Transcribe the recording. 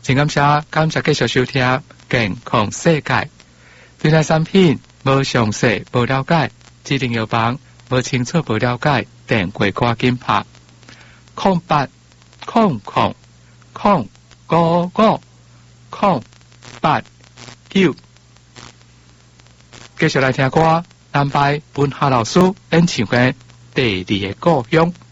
真感谢继续收听健康世界。对咱产品无详细、无了解，指定药房无清楚、无了解，电话赶紧拍0800 55 继续来听歌，南派文夏老师演唱的《第二个故乡》。